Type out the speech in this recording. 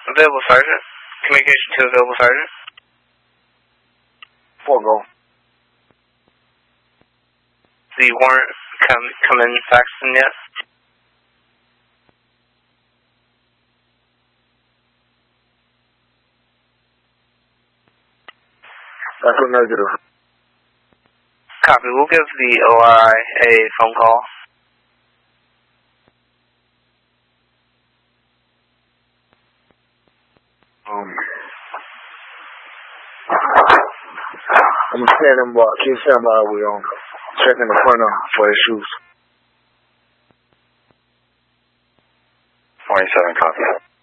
Available Sergeant. Communication to Available Sergeant. 4 go. The warrant come in Saxton yet? That's a negative. Copy. We'll give the ORI a phone call. I'm standing by. Keep standing by. We checking the front for his shoes. 27 copy.